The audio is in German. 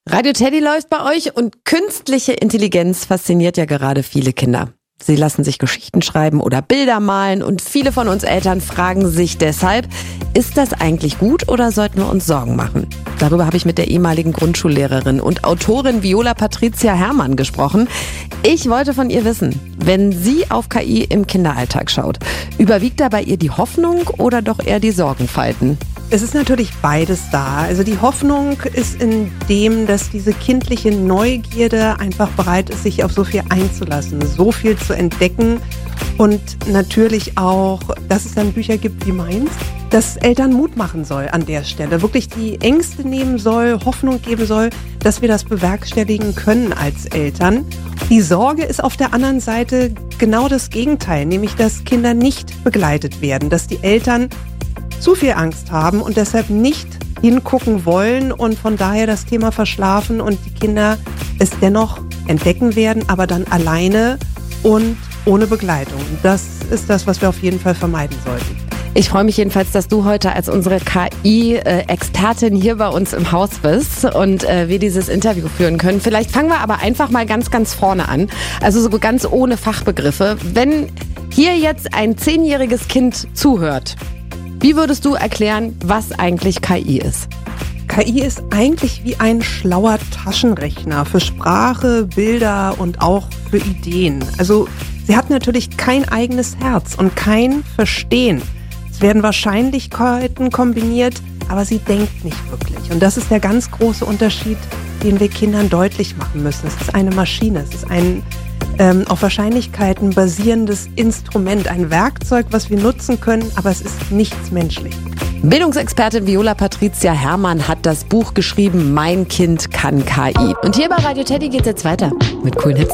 Radio Teddy läuft bei euch und künstliche Intelligenz fasziniert ja gerade viele Kinder. Sie lassen sich Geschichten schreiben oder Bilder malen und viele von uns Eltern fragen sich deshalb, ist das eigentlich gut oder sollten wir uns Sorgen machen? Darüber habe ich mit der ehemaligen Grundschullehrerin und Autorin Viola Patricia Herrmann gesprochen. Ich wollte von ihr wissen, wenn sie auf KI im Kinderalltag schaut, überwiegt da bei ihr die Hoffnung oder doch eher die Sorgenfalten? Es ist natürlich beides da. Also die Hoffnung ist in dem, dass diese kindliche Neugierde einfach bereit ist, sich auf so viel einzulassen, so viel zu entdecken und natürlich auch, dass es dann Bücher gibt wie meins, dass Eltern Mut machen soll an der Stelle, wirklich die Ängste nehmen soll, Hoffnung geben soll, dass wir das bewerkstelligen können als Eltern. Die Sorge ist auf der anderen Seite genau das Gegenteil, nämlich dass Kinder nicht begleitet werden, dass die Eltern zu viel Angst haben und deshalb nicht hingucken wollen und von daher das Thema verschlafen und die Kinder es dennoch entdecken werden, aber dann alleine und ohne Begleitung. Das ist das, was wir auf jeden Fall vermeiden sollten. Ich freue mich jedenfalls, dass du heute als unsere KI-Expertin hier bei uns im Haus bist und wir dieses Interview führen können. Vielleicht fangen wir aber einfach mal ganz, ganz vorne an. Also so ganz ohne Fachbegriffe. Wenn hier jetzt ein 10-jähriges Kind zuhört, wie würdest du erklären, was eigentlich KI ist? KI ist eigentlich wie ein schlauer Taschenrechner für Sprache, Bilder und auch für Ideen. Also sie hat natürlich kein eigenes Herz und kein Verstehen. Es werden Wahrscheinlichkeiten kombiniert, aber sie denkt nicht wirklich. Und das ist der ganz große Unterschied, den wir Kindern deutlich machen müssen. Es ist eine Maschine, es ist ein auf Wahrscheinlichkeiten basierendes Instrument, ein Werkzeug, was wir nutzen können, aber es ist nichts menschlich. Bildungsexpertin Viola Patricia Herrmann hat das Buch geschrieben, Mein Kind kann KI. Und hier bei Radio Teddy geht's jetzt weiter mit coolen Hits.